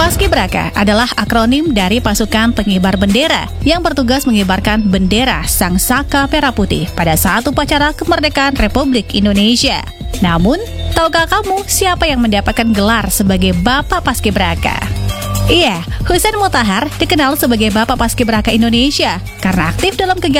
Paskibraka adalah akronim dari pasukan pengibar bendera yang bertugas mengibarkan bendera Sang Saka Merah Putih pada saat upacara kemerdekaan Republik Indonesia. Namun, tahukah kamu siapa yang mendapatkan gelar sebagai Bapak Paskibraka? Iya, Husein Mutahar dikenal sebagai Bapak Paskibraka Indonesia karena aktif dalam kegiatan